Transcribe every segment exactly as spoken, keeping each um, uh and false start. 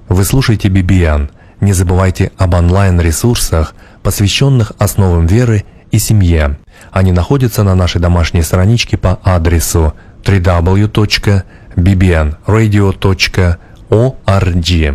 Вы слушаете би би эн. Не забывайте об онлайн-ресурсах, посвященных основам веры и семье. Они находятся на нашей домашней страничке по адресу дабл ю дабл ю дабл ю точка би би эн радио точка орг.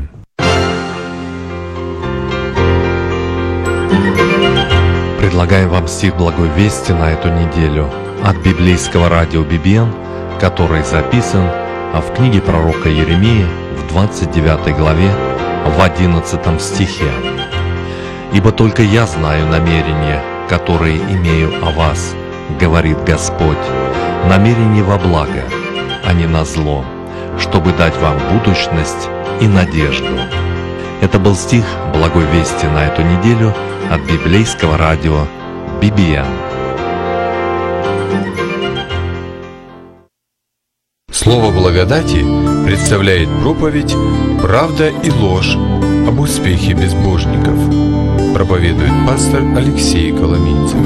Предлагаем вам стих Благой Вести на эту неделю от библейского радио би би эн, который записан в книге пророка Иеремии в двадцать девятой главе в одиннадцатом стихе. «Ибо только я знаю намерения, которые имею о вас, говорит Господь, намерения во благо, а не на зло, чтобы дать вам будущность и надежду». Это был стих Благой Вести на эту неделю от библейского радио би би эн. Слово благодати представляет проповедь «Правда и ложь об успехе безбожников». Проповедует пастор Алексей Коломийцев.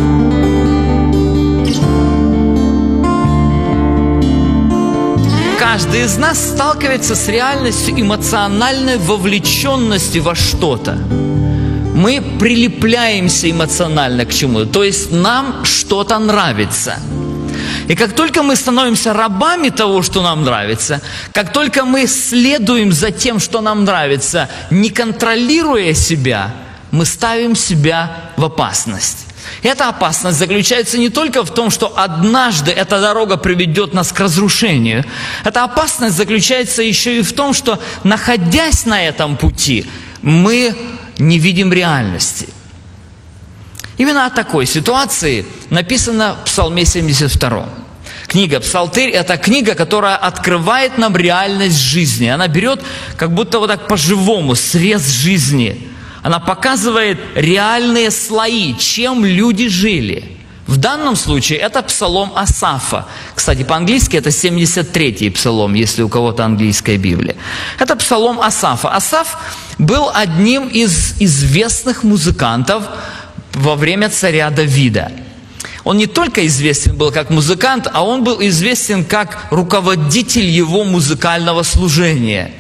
Каждый из нас сталкивается с реальностью эмоциональной вовлеченности во что-то. Мы прилепляемся эмоционально к чему-то, то есть нам что-то нравится. И как только мы становимся рабами того, что нам нравится, как только мы следуем за тем, что нам нравится, не контролируя себя, мы ставим себя в опасность. Эта опасность заключается не только в том, что однажды эта дорога приведет нас к разрушению. Эта опасность заключается еще и в том, что, находясь на этом пути, мы не видим реальности. Именно о такой ситуации написано в Псалме семьдесят втором. Книга «Псалтырь» – это книга, которая открывает нам реальность жизни. Она берет как будто вот так по-живому срез жизни. Она показывает реальные слои, чем люди жили. В данном случае это псалом Асафа. Кстати, по-английски это семьдесят третий псалом, если у кого-то английская Библия. Это псалом Асафа. Асаф был одним из известных музыкантов во время царя Давида. Он не только известен был как музыкант, а он был известен как руководитель его музыкального служения.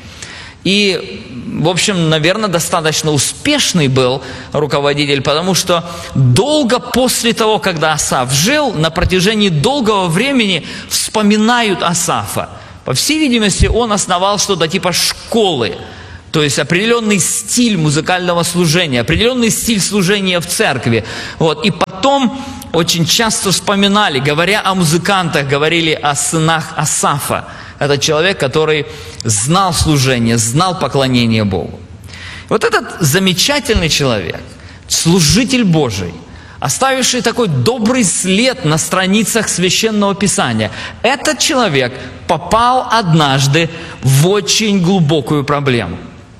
И, в общем, наверное, достаточно успешный был руководитель, потому что долго после того, когда Асаф жил, на протяжении долгого времени вспоминают Асафа. По всей видимости, он основал что-то типа школы, то есть определенный стиль музыкального служения, определенный стиль служения в церкви. Вот. И потом очень часто вспоминали, говоря о музыкантах, говорили о сынах Асафа. Это человек, который знал служение, знал поклонение Богу. Вот этот замечательный человек, служитель Божий, оставивший такой добрый след на страницах Священного Писания, этот человек попал однажды в очень глубокую проблему.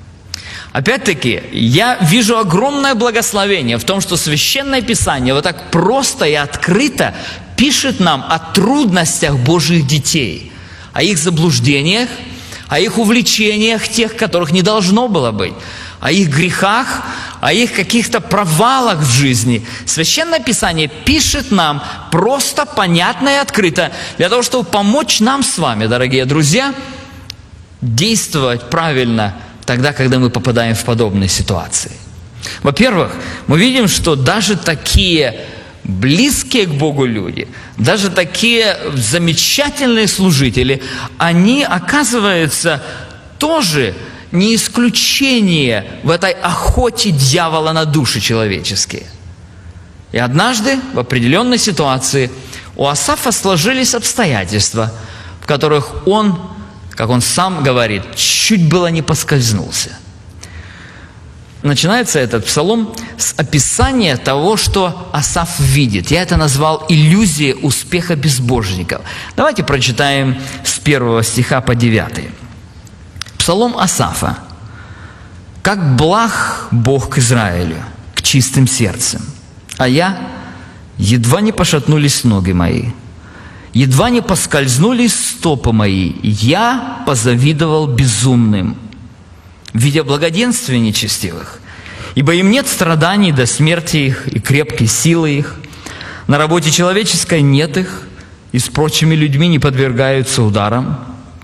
Опять-таки, я вижу огромное благословение в том, что Священное Писание вот так просто и открыто пишет нам о трудностях Божьих детей, о их заблуждениях, о их увлечениях, тех, которых не должно было быть, о их грехах, о их каких-то провалах в жизни. Священное Писание пишет нам просто, понятно и открыто, для того, чтобы помочь нам с вами, дорогие друзья, действовать правильно тогда, когда мы попадаем в подобные ситуации. Во-первых, мы видим, что даже такие близкие к Богу люди, даже такие замечательные служители, они, оказывается, тоже не исключение в этой охоте дьявола на души человеческие. И однажды, в определенной ситуации, у Асафа сложились обстоятельства, в которых он, как он сам говорит, чуть было не поскользнулся. Начинается этот псалом с описания того, что Асаф видит. Я это назвал «иллюзия успеха безбожников». Давайте прочитаем с первого стиха по девятый. Псалом Асафа. «Как благ Бог к Израилю, к чистым сердцем, а я, едва не пошатнулись ноги мои, едва не поскользнулись стопы мои, я позавидовал безумным, видя благоденствие нечестивых, ибо им нет страданий до смерти их и крепкой силы их, на работе человеческой нет их, и с прочими людьми не подвергаются ударам.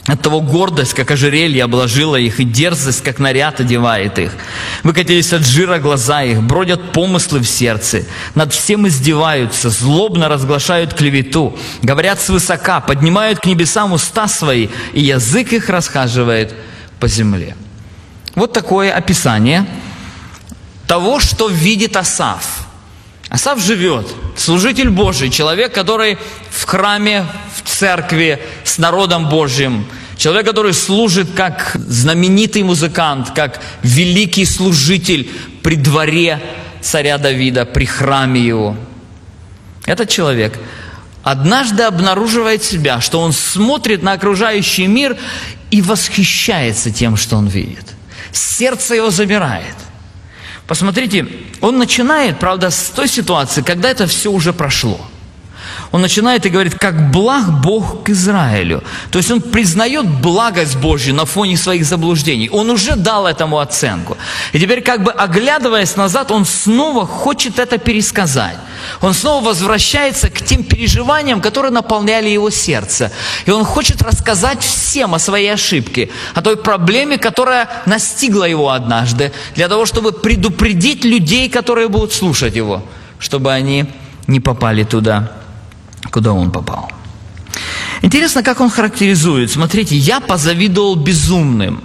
Оттого гордость, как ожерелье, обложила их, и дерзость, как наряд, одевает их. Выкатились от жира глаза их, бродят помыслы в сердце, над всем издеваются, злобно разглашают клевету, говорят свысока, поднимают к небесам уста свои, и язык их расхаживает по земле». Вот такое описание того, что видит Асаф. Асаф живет, служитель Божий, человек, который в храме, в церкви, с народом Божьим, человек, который служит как знаменитый музыкант, как великий служитель при дворе царя Давида, при храме его. Этот человек однажды обнаруживает себя, что он смотрит на окружающий мир и восхищается тем, что он видит. Сердце его замирает. Посмотрите, он начинает, правда, с той ситуации, когда это все уже прошло. Он начинает и говорит: «Как благ Бог к Израилю». То есть он признает благость Божью на фоне своих заблуждений. Он уже дал этому оценку. И теперь, как бы оглядываясь назад, он снова хочет это пересказать. Он снова возвращается к тем переживаниям, которые наполняли его сердце. И он хочет рассказать всем о своей ошибке, о той проблеме, которая настигла его однажды, для того, чтобы предупредить людей, которые будут слушать его, чтобы они не попали туда, куда он попал. Интересно, как он характеризует. Смотрите: «Я позавидовал безумным».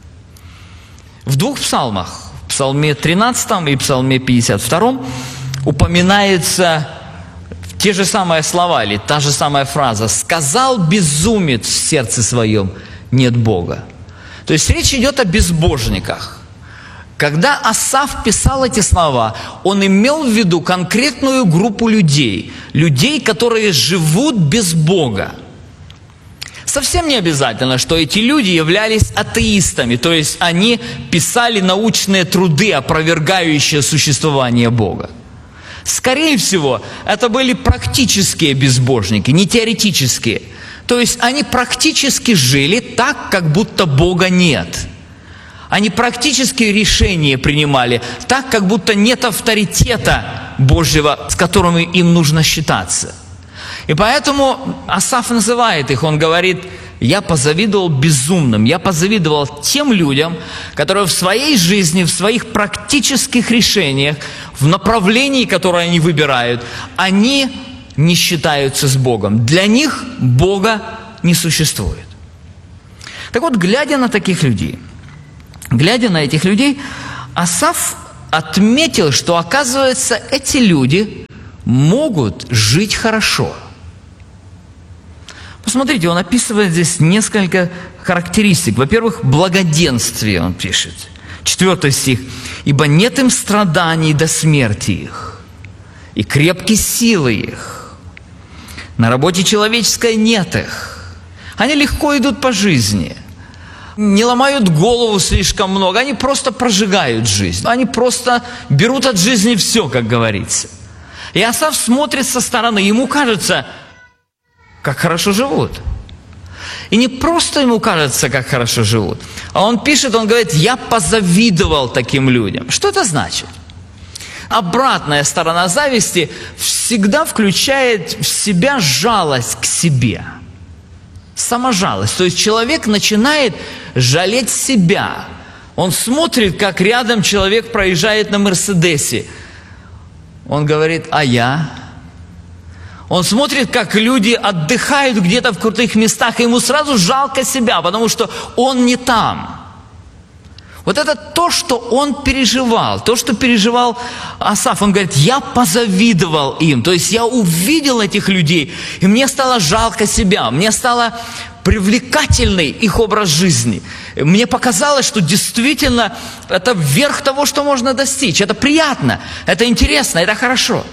В двух псалмах, в псалме тринадцатом и псалме пятьдесят втором, упоминаются те же самые слова, или та же самая фраза: «Сказал безумец в сердце своем, нет Бога». То есть речь идет о безбожниках. Когда Асаф писал эти слова, он имел в виду конкретную группу людей, людей, которые живут без Бога. Совсем не обязательно, что эти люди являлись атеистами, то есть они писали научные труды, опровергающие существование Бога. Скорее всего, это были практические безбожники, не теоретические. То есть они практически жили так, как будто Бога нет. Они практически решения принимали так, как будто нет авторитета Божьего, с которым им нужно считаться. И поэтому Асаф называет их, он говорит: «Я позавидовал безумным, я позавидовал тем людям, которые в своей жизни, в своих практических решениях, в направлении, которое они выбирают, они не считаются с Богом. Для них Бога не существует». Так вот, глядя на таких людей, Глядя на этих людей, Асаф отметил, что, оказывается, эти люди могут жить хорошо. Посмотрите, он описывает здесь несколько характеристик. Во-первых, благоденствие, он пишет. Четвертый стих. «Ибо нет им страданий до смерти их, и крепки силы их. На работе человеческой нет их. Они легко идут по жизни». Не ломают голову слишком много, они просто прожигают жизнь. Они просто берут от жизни все, как говорится. И Асаф смотрит со стороны, ему кажется, как хорошо живут. И не просто ему кажется, как хорошо живут, а он пишет, он говорит: «Я позавидовал таким людям». Что это значит? Обратная сторона зависти всегда включает в себя жалость к себе. Саможалость. То есть человек начинает жалеть себя. Он смотрит, как рядом человек проезжает на Мерседесе. Он говорит: «А я?» Он смотрит, как люди отдыхают где-то в крутых местах, и ему сразу жалко себя, потому что он не там. Вот это то, что он переживал, то, что переживал Асаф. Он говорит: «Я позавидовал им». То есть я увидел этих людей, и мне стало жалко себя, мне стало привлекательный их образ жизни. Мне показалось, что действительно это верх того, что можно достичь. Это приятно, это интересно, это хорошо.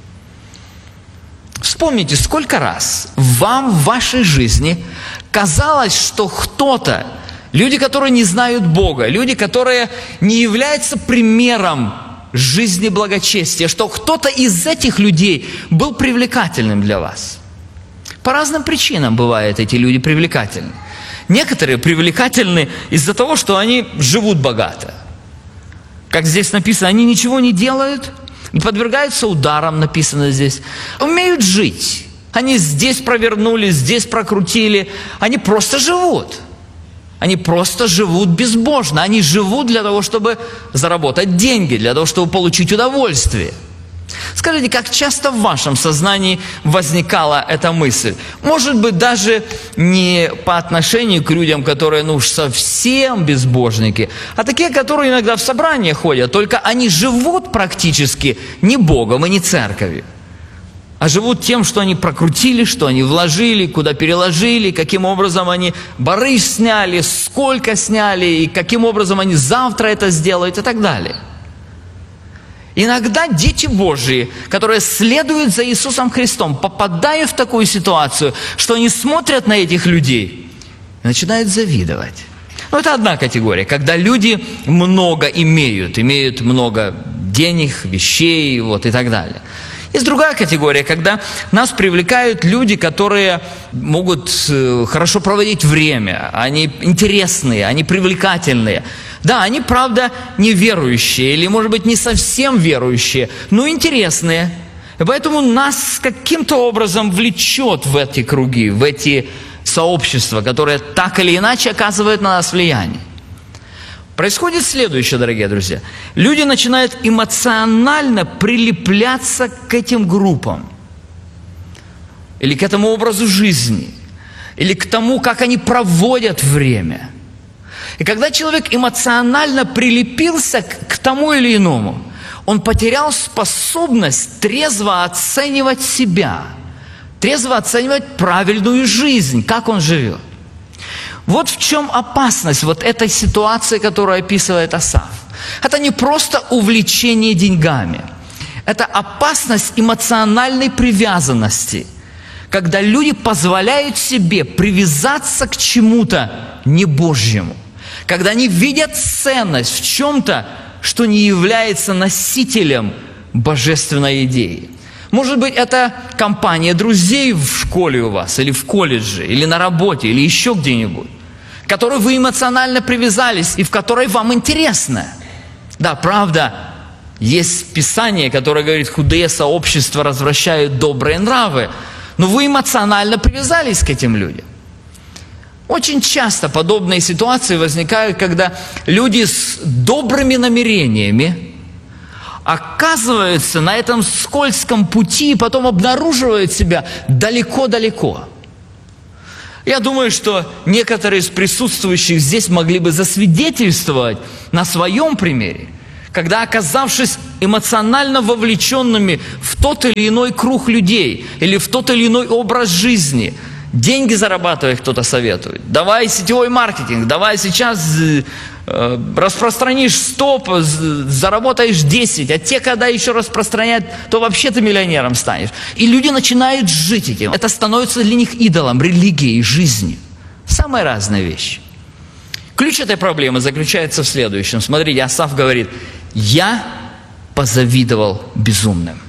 Вспомните, сколько раз вам в вашей жизни казалось, что кто-то, люди, которые не знают Бога, люди, которые не являются примером жизни благочестия, что кто-то из этих людей был привлекательным для вас. По разным причинам бывают эти люди привлекательны. Некоторые привлекательны из-за того, что они живут богато. Как здесь написано, они ничего не делают, не подвергаются ударам, написано здесь. Умеют жить. Они здесь провернули, здесь прокрутили. Они просто живут. Они просто живут безбожно. Они живут для того, чтобы заработать деньги, для того, чтобы получить удовольствие. Скажите, как часто в вашем сознании возникала эта мысль? Может быть, даже не по отношению к людям, которые, ну уж совсем безбожники, а такие, которые иногда в собрания ходят, только они живут практически не Богом и не церковью, а живут тем, что они прокрутили, что они вложили, куда переложили, каким образом они барыш сняли, сколько сняли, и каким образом они завтра это сделают и так далее. Иногда дети Божьи, которые следуют за Иисусом Христом, попадают в такую ситуацию, что они смотрят на этих людей и начинают завидовать. Ну, это одна категория, когда люди много имеют, имеют много денег, вещей, вот, и так далее. Есть другая категория, когда нас привлекают люди, которые могут хорошо проводить время, они интересные, они привлекательные. Да, они, правда, неверующие, или, может быть, не совсем верующие, но интересные. И поэтому нас каким-то образом влечет в эти круги, в эти сообщества, которые так или иначе оказывают на нас влияние. Происходит следующее, дорогие друзья. Люди начинают эмоционально прилепляться к этим группам, или к этому образу жизни, или к тому, как они проводят время. И когда человек эмоционально прилепился к тому или иному, он потерял способность трезво оценивать себя, трезво оценивать правильную жизнь, как он живет. Вот в чем опасность вот этой ситуации, которую описывает Асаф. Это не просто увлечение деньгами. Это опасность эмоциональной привязанности, когда люди позволяют себе привязаться к чему-то небожьему. Когда они видят ценность в чем-то, что не является носителем божественной идеи. Может быть, это компания друзей в школе у вас, или в колледже, или на работе, или еще где-нибудь, к которой вы эмоционально привязались и в которой вам интересно. Да, правда, есть Писание, которое говорит, худые сообщества развращают добрые нравы, но вы эмоционально привязались к этим людям. Очень часто подобные ситуации возникают, когда люди с добрыми намерениями оказываются на этом скользком пути и потом обнаруживают себя далеко-далеко. Я думаю, что некоторые из присутствующих здесь могли бы засвидетельствовать на своем примере, когда, оказавшись эмоционально вовлеченными в тот или иной круг людей или в тот или иной образ жизни, деньги зарабатывать кто-то советует. Давай сетевой маркетинг, давай сейчас э, распространишь сто, заработаешь десять, а те, когда еще распространять, то вообще ты миллионером станешь. И люди начинают жить этим. Это становится для них идолом, религией, жизнью. Самые разные вещи. Ключ этой проблемы заключается в следующем. Смотрите, Асаф говорит, я позавидовал безумным.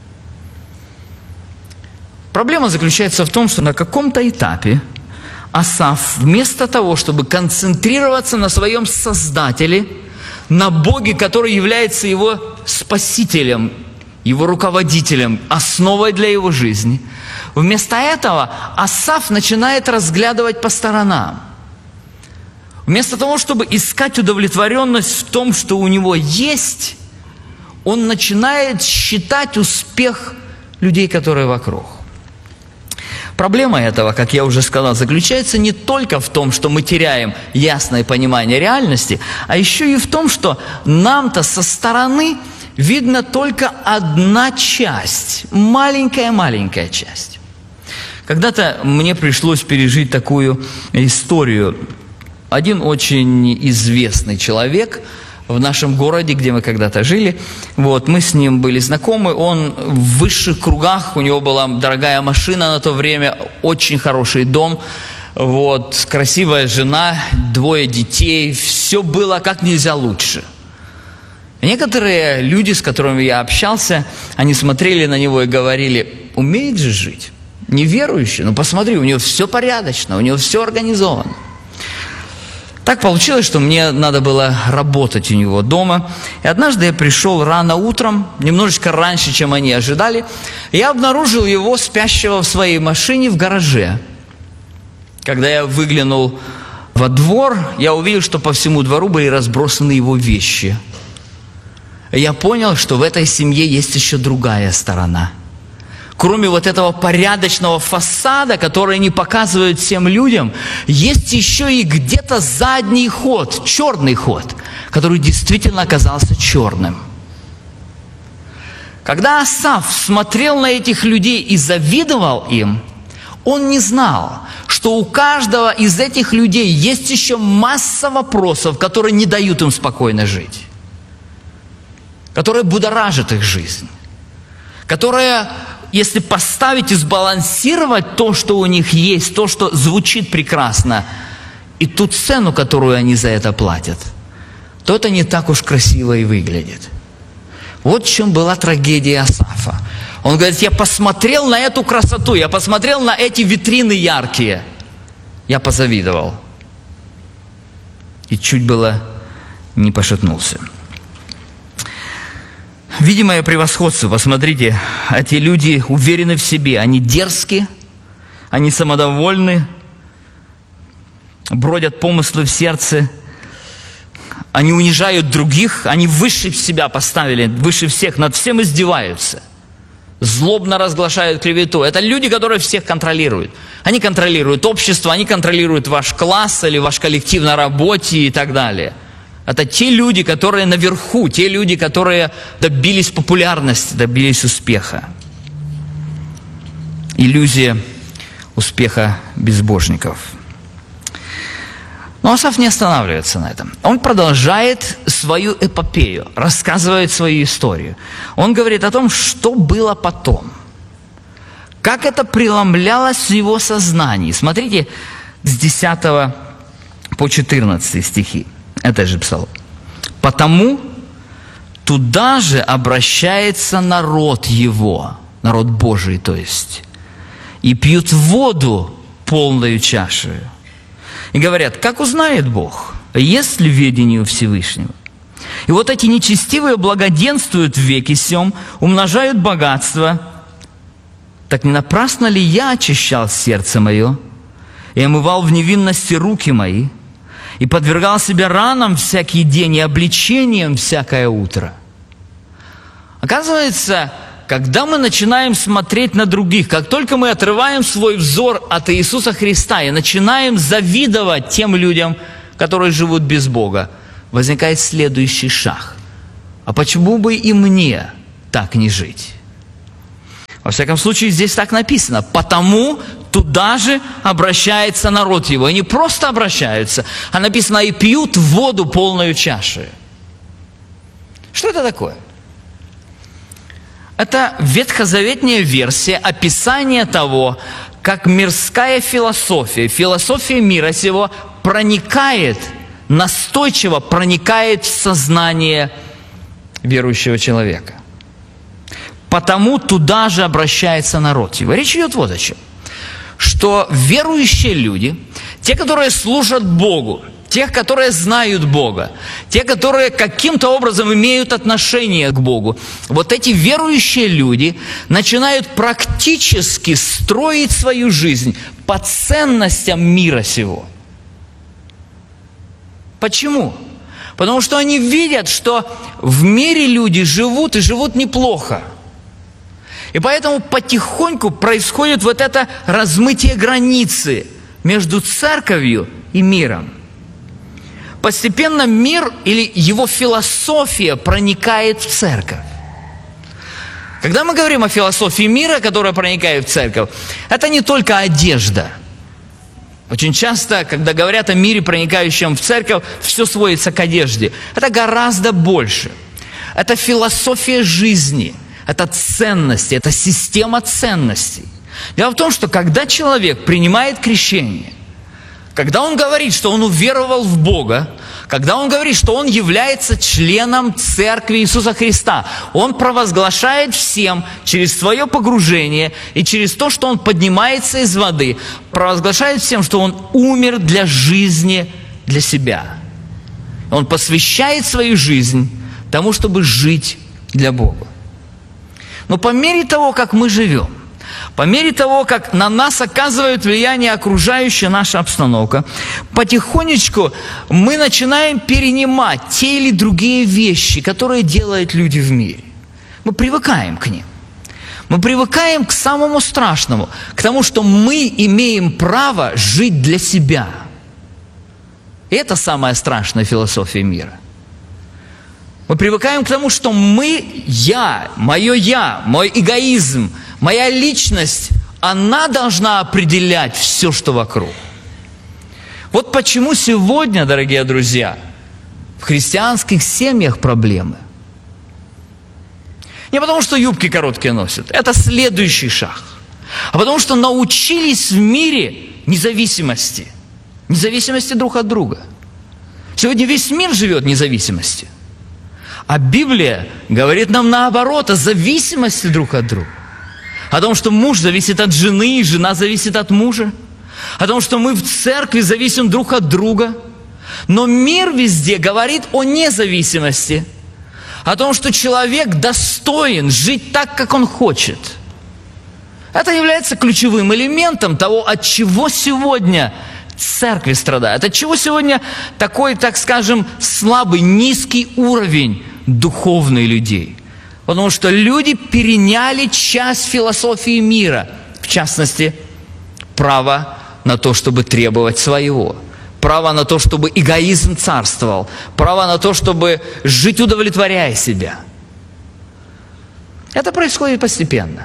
Проблема заключается в том, что на каком-то этапе Асаф, вместо того, чтобы концентрироваться на своем Создателе, на Боге, который является его спасителем, его руководителем, основой для его жизни, вместо этого Асаф начинает разглядывать по сторонам. Вместо того, чтобы искать удовлетворенность в том, что у него есть, он начинает считать успех людей, которые вокруг. Проблема этого, как я уже сказал, заключается не только в том, что мы теряем ясное понимание реальности, а еще и в том, что нам-то со стороны видно только одна часть, маленькая-маленькая часть. Когда-то мне пришлось пережить такую историю. Один очень известный человек в нашем городе, где мы когда-то жили, вот, мы с ним были знакомы, он в высших кругах, у него была дорогая машина на то время, очень хороший дом, вот, красивая жена, двое детей, все было как нельзя лучше. Некоторые люди, с которыми я общался, они смотрели на него и говорили, умеет же жить, неверующий, ну посмотри, у него все порядочно, у него все организовано. Так получилось, что мне надо было работать у него дома. И однажды я пришел рано утром, немножечко раньше, чем они ожидали. И я обнаружил его спящего в своей машине в гараже. Когда я выглянул во двор, я увидел, что по всему двору были разбросаны его вещи. И я понял, что в этой семье есть еще другая сторона. Кроме вот этого порядочного фасада, который они показывают всем людям, есть еще и где-то задний ход, черный ход, который действительно оказался черным. Когда Асаф смотрел на этих людей и завидовал им, он не знал, что у каждого из этих людей есть еще масса вопросов, которые не дают им спокойно жить, которые будоражат их жизнь, которые... Если поставить и сбалансировать то, что у них есть, то, что звучит прекрасно, и ту цену, которую они за это платят, то это не так уж красиво и выглядит. Вот в чем была трагедия Асафа. Он говорит: я посмотрел на эту красоту, я посмотрел на эти витрины яркие, я позавидовал. И чуть было не пошатнулся. Видимое превосходство, посмотрите, эти люди уверены в себе, они дерзки, они самодовольны, бродят помыслы в сердце, они унижают других, они выше себя поставили, выше всех, над всем издеваются, злобно разглашают клевету. Это люди, которые всех контролируют. Они контролируют общество, они контролируют ваш класс или ваш коллектив на работе и так далее. Это те люди, которые наверху, те люди, которые добились популярности, добились успеха. Иллюзия успеха безбожников. Но Асаф не останавливается на этом. Он продолжает свою эпопею, рассказывает свою историю. Он говорит о том, что было потом. Как это преломлялось в его сознании. Смотрите, с десятого по четырнадцатый стихи. Это же псалом. «Потому туда же обращается народ его, народ Божий, то есть, и пьют воду полную чашею. И говорят: как узнает Бог, есть ли ведение у Всевышнего? И вот эти нечестивые благоденствуют в веке сем, умножают богатство. Так не напрасно ли я очищал сердце мое и омывал в невинности руки мои, и подвергал себя ранам всякий день и обличениям всякое утро?» Оказывается, когда мы начинаем смотреть на других, как только мы отрываем свой взор от Иисуса Христа и начинаем завидовать тем людям, которые живут без Бога, возникает следующий шаг. А почему бы и мне так не жить? Во всяком случае, здесь так написано: «Потому туда же обращается народ его». И не просто обращаются, а написано: «и пьют воду полную чашею». Что это такое? Это ветхозаветная версия описания того, как мирская философия, философия мира сего проникает, настойчиво проникает в сознание верующего человека. «Потому туда же обращается народ его». Речь идет вот о чем. Что верующие люди, те, которые служат Богу, те, которые знают Бога, те, которые каким-то образом имеют отношение к Богу, вот эти верующие люди начинают практически строить свою жизнь по ценностям мира сего. Почему? Потому что они видят, что в мире люди живут и живут неплохо. И поэтому потихоньку происходит вот это размытие границы между церковью и миром. Постепенно мир или его философия проникает в церковь. Когда мы говорим о философии мира, которая проникает в церковь, это не только одежда. Очень часто, когда говорят о мире, проникающем в церковь, все сводится к одежде. Это гораздо больше. Это философия жизни. Это ценности, это система ценностей. Дело в том, что когда человек принимает крещение, когда он говорит, что он уверовал в Бога, когда он говорит, что он является членом Церкви Иисуса Христа, он провозглашает всем через свое погружение и через то, что он поднимается из воды, провозглашает всем, что он умер для жизни, для себя. Он посвящает свою жизнь тому, чтобы жить для Бога. Но по мере того, как мы живем, по мере того, как на нас оказывает влияние окружающая наша обстановка, потихонечку мы начинаем перенимать те или другие вещи, которые делают люди в мире. Мы привыкаем к ним. Мы привыкаем к самому страшному, к тому, что мы имеем право жить для себя. И это самая страшная философия мира. Мы привыкаем к тому, что мы, я, мое я, мой эгоизм, моя личность, она должна определять все, что вокруг. Вот почему сегодня, дорогие друзья, в христианских семьях проблемы. Не потому, что юбки короткие носят, это следующий шаг, а потому, что научились в мире независимости, независимости друг от друга. Сегодня весь мир живет в независимости. А Библия говорит нам наоборот, о зависимости друг от друга. О том, что муж зависит от жены, и жена зависит от мужа. О том, что мы в церкви зависим друг от друга. Но мир везде говорит о независимости. О том, что человек достоин жить так, как он хочет. Это является ключевым элементом того, от чего сегодня церкви страдают. От чего сегодня такой, так скажем, слабый, низкий уровень духовных людей. Потому что люди переняли часть философии мира, в частности, право на то, чтобы требовать своего, право на то, чтобы эгоизм царствовал, право на то, чтобы жить, удовлетворяя себя. Это происходит постепенно.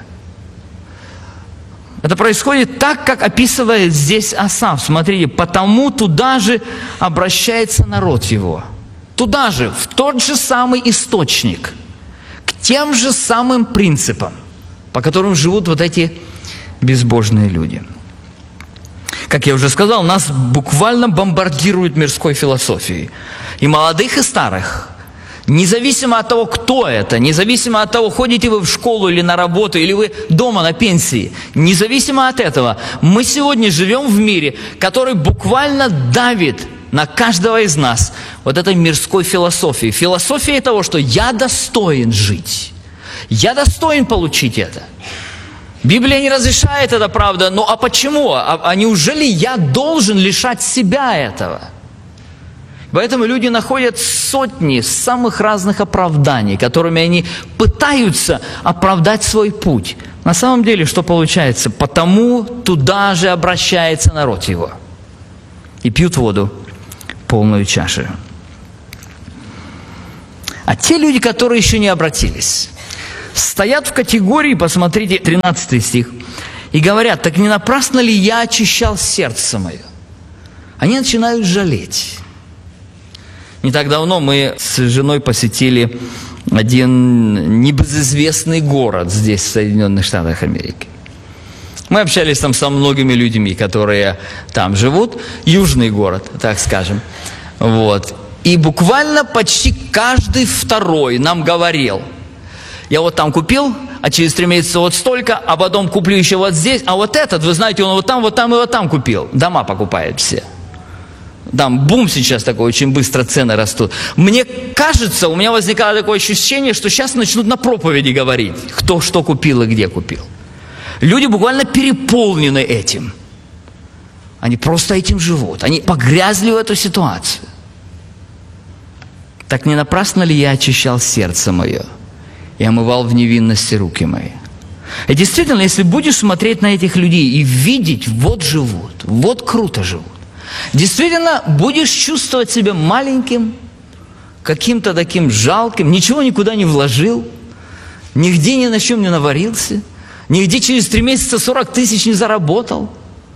Это происходит так, как описывает здесь Асаф. Смотрите, потому туда же обращается народ его. Туда же, в тот же самый источник, к тем же самым принципам, по которым живут вот эти безбожные люди. Как я уже сказал, нас буквально бомбардируют мирской философией. И молодых, и старых. Независимо от того, кто это, независимо от того, ходите вы в школу или на работу, или вы дома на пенсии, независимо от этого, мы сегодня живем в мире, который буквально давит на каждого из нас вот этой мирской философией. Философией того, что я достоин жить, я достоин получить это. Библия не разрешает это, правда, но а почему? А, а неужели я должен лишать себя этого? Поэтому люди находят сотни самых разных оправданий, которыми они пытаются оправдать свой путь. На самом деле, что получается? Потому туда же обращается народ его. И пьют воду, полную чашу. А те люди, которые еще не обратились, стоят в категории, посмотрите, тринадцатый стих, и говорят: так не напрасно ли я очищал сердце мое? Они начинают жалеть. Не так давно мы с женой посетили один небезызвестный город здесь, в Соединенных Штатах Америки. Мы общались там со многими людьми, которые там живут. Южный город, так скажем. Вот. И буквально почти каждый второй нам говорил: я вот там купил, а через три месяца вот столько, а потом куплю еще вот здесь, а вот этот, вы знаете, он вот там, вот там и вот там купил. Дома покупают все. Там бум сейчас такой, очень быстро цены растут. Мне кажется, у меня возникало такое ощущение, что сейчас начнут на проповеди говорить, кто что купил и где купил. Люди буквально переполнены этим. Они просто этим живут. Они погрязли в эту ситуацию. Так не напрасно ли я очищал сердце мое и омывал в невинности руки мои? И действительно, если будешь смотреть на этих людей и видеть, вот живут, вот круто живут, действительно будешь чувствовать себя маленьким, каким-то таким жалким, ничего никуда не вложил, нигде ни на чем не наварился, нигде через три месяца сорок тысяч не заработал.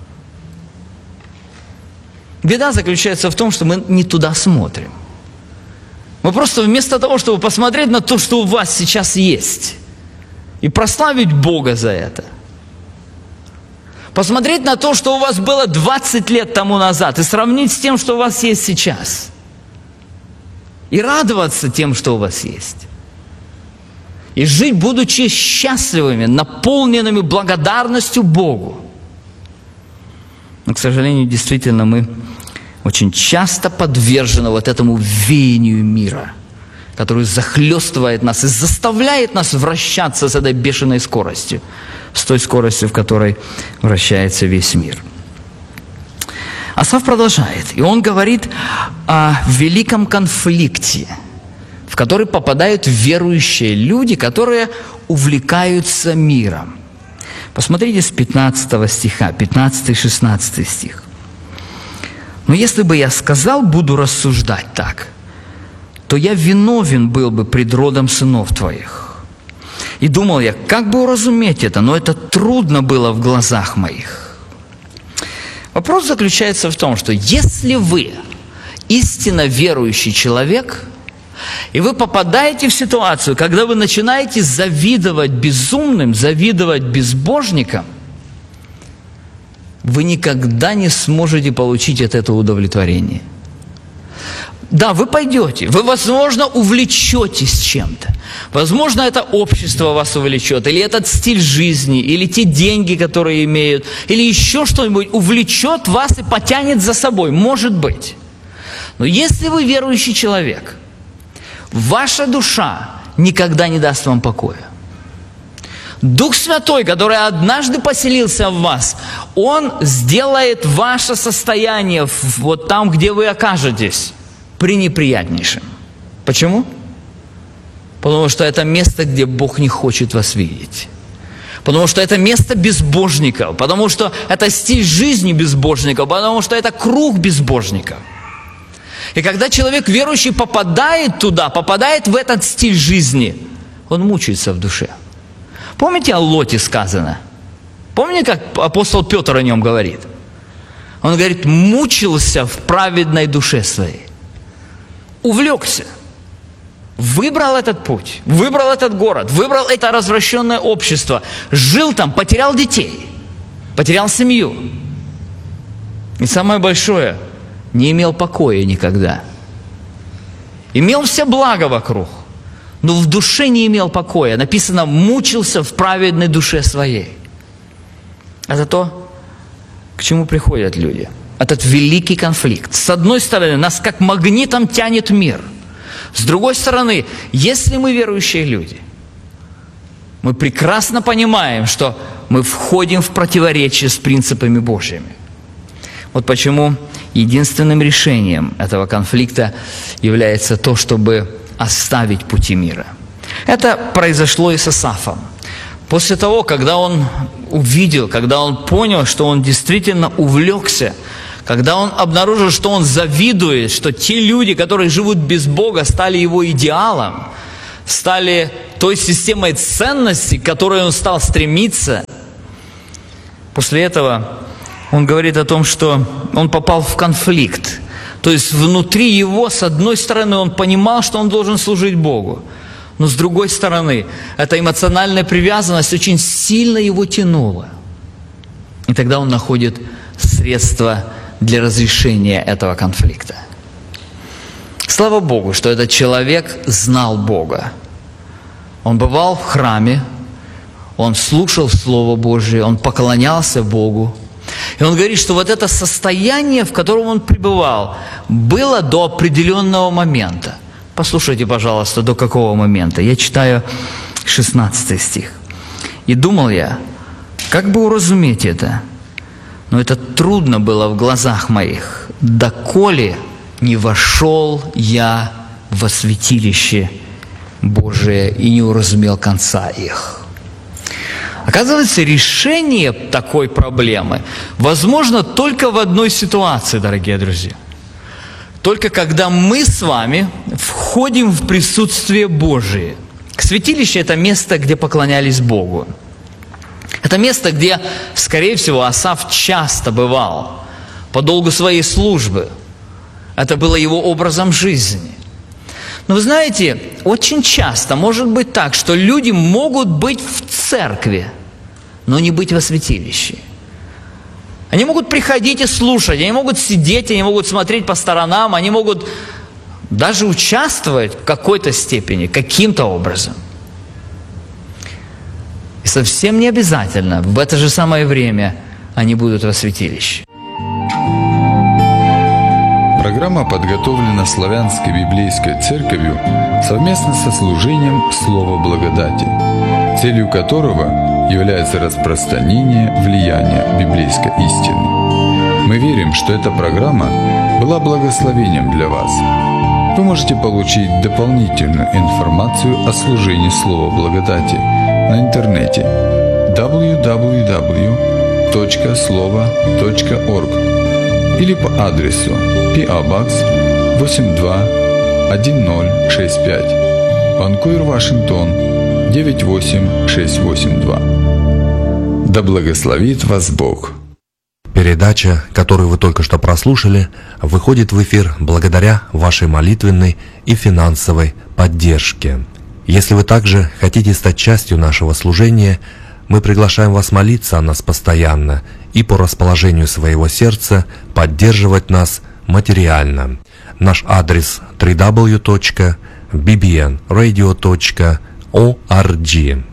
Беда заключается в том, что мы не туда смотрим. Мы просто вместо того, чтобы посмотреть на то, что у вас сейчас есть, и прославить Бога за это, посмотреть на то, что у вас было двадцать лет тому назад, и сравнить с тем, что у вас есть сейчас, и радоваться тем, что у вас есть, и жить, будучи счастливыми, наполненными благодарностью Богу. Но, к сожалению, действительно мы очень часто подвержена вот этому веянию мира, который захлестывает нас и заставляет нас вращаться с этой бешеной скоростью, с той скоростью, в которой вращается весь мир. Асаф продолжает, и он говорит о великом конфликте, в который попадают верующие люди, которые увлекаются миром. Посмотрите с пятнадцатого стиха, пятнадцатый-шестнадцатый стих. «Но если бы я сказал, буду рассуждать так, то я виновен был бы пред родом сынов твоих. И думал я, как бы уразуметь это, но это трудно было в глазах моих». Вопрос заключается в том, что если вы истинно верующий человек, и вы попадаете в ситуацию, когда вы начинаете завидовать безумным, завидовать безбожникам, вы никогда не сможете получить от этого удовлетворение. Да, вы пойдете, вы, возможно, увлечетесь чем-то. Возможно, это общество вас увлечет, или этот стиль жизни, или те деньги, которые имеют, или еще что-нибудь увлечет вас и потянет за собой, может быть. Но если вы верующий человек, ваша душа никогда не даст вам покоя. Дух Святой, который однажды поселился в вас, Он сделает ваше состояние вот там, где вы окажетесь, пренеприятнейшим. Почему? Потому что это место, где Бог не хочет вас видеть. Потому что это место безбожников. Потому что это стиль жизни безбожников. Потому что это круг безбожников. И когда человек верующий попадает туда, попадает в этот стиль жизни, он мучается в душе. Помните, о Лоте сказано? Помните, как апостол Петр о нем говорит? Он говорит, мучился в праведной душе своей. Увлекся. Выбрал этот путь, выбрал этот город, выбрал это развращенное общество. Жил там, потерял детей, потерял семью. И самое большое, не имел покоя никогда. Имел все блага вокруг, но в душе не имел покоя. Написано, мучился в праведной душе своей. Это то, к чему приходят люди. Этот великий конфликт. С одной стороны, нас как магнитом тянет мир. С другой стороны, если мы верующие люди, мы прекрасно понимаем, что мы входим в противоречие с принципами Божьими. Вот почему единственным решением этого конфликта является то, чтобы оставить пути мира. Это произошло и с Асафом. После того, когда он увидел, когда он понял, что он действительно увлекся, когда он обнаружил, что он завидует, что те люди, которые живут без Бога, стали его идеалом, стали той системой ценностей, к которой он стал стремиться. После этого он говорит о том, что он попал в конфликт. То есть внутри его, с одной стороны, он понимал, что он должен служить Богу, но с другой стороны, эта эмоциональная привязанность очень сильно его тянула. И тогда он находит средства для разрешения этого конфликта. Слава Богу, что этот человек знал Бога. Он бывал в храме, он слушал Слово Божие, он поклонялся Богу. И он говорит, что вот это состояние, в котором он пребывал, было до определенного момента. Послушайте, пожалуйста, до какого момента. Я читаю шестнадцатый стих. «И думал я, как бы уразуметь это? Но это трудно было в глазах моих, доколе не вошел я во святилище Божие и не уразумел конца их». Оказывается, решение такой проблемы возможно только в одной ситуации, дорогие друзья. Только когда мы с вами входим в присутствие Божие. Святилище – это место, где поклонялись Богу. Это место, где, скорее всего, Асаф часто бывал по долгу своей службы. Это было его образом жизни. Но вы знаете, очень часто может быть так, что люди могут быть в церкви, но не быть во святилище. Они могут приходить и слушать, они могут сидеть, они могут смотреть по сторонам, они могут даже участвовать в какой-то степени, каким-то образом. И совсем не обязательно в это же самое время они будут во святилище. Программа подготовлена Славянской библейской церковью совместно со служением «Слово благодати», целью которого является распространение влияния библейской истины. Мы верим, что эта программа была благословением для вас. Вы можете получить дополнительную информацию о служении Слова благодати на интернете дабл ю дабл ю дабл ю точка слова точка орг или по адресу пи о Box восемь два один ноль шесть пять, Ванкувер, Вашингтон девять восемь шесть восемь два. Да благословит вас Бог! Передача, которую вы только что прослушали, выходит в эфир благодаря вашей молитвенной и финансовой поддержке. Если вы также хотите стать частью нашего служения, мы приглашаем вас молиться о нас постоянно и по расположению своего сердца поддерживать нас материально. Наш адрес дабл ю дабл ю дабл ю точка би би эн радио точка орг.